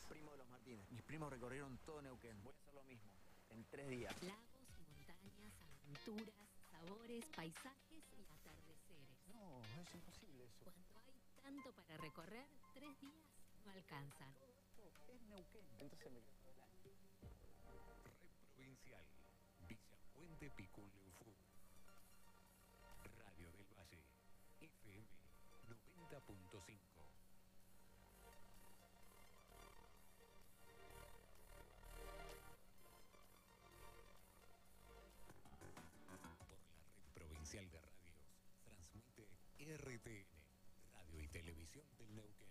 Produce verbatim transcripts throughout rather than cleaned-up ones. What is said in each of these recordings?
Primo de los Martínez. Mis primos recorrieron todo Neuquén. Voy a hacer lo mismo, en tres días. Lagos, montañas, aventuras, sabores, paisajes y atardeceres. No, es imposible eso. Cuando hay tanto para recorrer, tres días no alcanzan. Todo esto es Neuquén. Entonces me quedo todo el año. Red Provincial, Villa Puente Piculeufú. Radio del Valle, F M noventa punto cinco. Por la Red Provincial de Radios, transmite R T N, Radio y Televisión del Neuquén.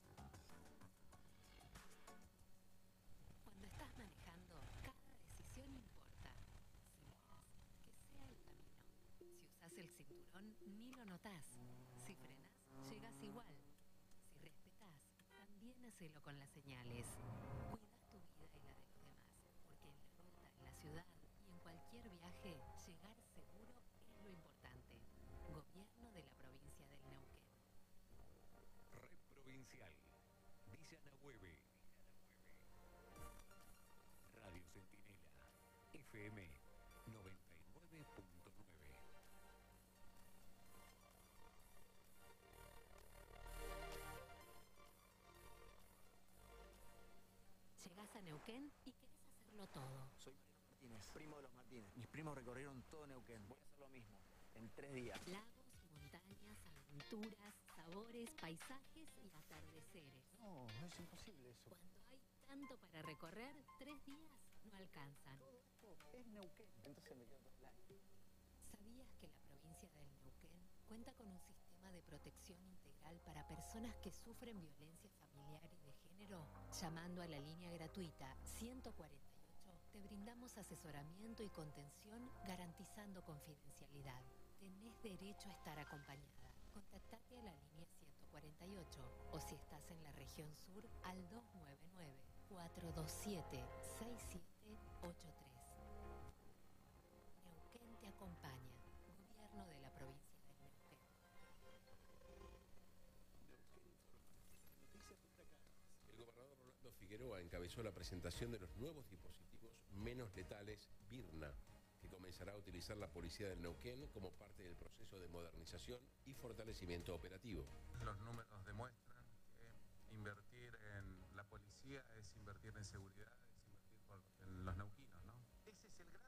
Cuando estás manejando, cada decisión importa. Si miras, que sea el camino. Si usas el cinturón, ni lo notás. Si frenás, llegas igual. Si respetás, también hacelo con las señales. Cuida tu vida y la de los demás, porque en la ruta, en la ciudad y en cualquier viaje, llegar seguro es lo importante. Gobierno de la provincia del Neuquén. Red Provincial, Villa Nahueve. Radio Centinela, F M noventa y nueve punto nueve. Llegás a Neuquén y querés hacerlo todo. Soy Mariano Martínez, primo de los Martínez. Mis primos recorrieron todo Neuquén. Voy a hacer lo mismo, en tres días. Lagos, montañas, aventuras, sabores, paisajes y atardeceres. No, es imposible eso. Cuando hay tanto para recorrer, tres días no alcanzan. Todo esto es Neuquén. Entonces me quedo todo el año. ¿Sabías que la provincia del Neuquén cuenta con un sistema de protección integral para personas que sufren violencia familiar y de género? Llamando a la línea gratuita ciento cuarenta y ocho, te brindamos asesoramiento y contención garantizando confidencialidad. Tenés derecho a estar acompañada. Contactate a la línea ciento cuarenta y ocho o si estás en la región sur al dos nueve nueve, cuatro dos siete, seis siete ocho tres. Neuquén te acompaña. Gobierno de la provincia del Neuquén. El gobernador Rolando Figueroa encabezó la presentación de los nuevos dispositivos menos letales Virna, que comenzará a utilizar la policía del Neuquén como parte del proceso de modernización y fortalecimiento operativo. Los números demuestran que invertir en la policía es invertir en seguridad, es invertir por- en los neuquinos, ¿no? Ese es el gran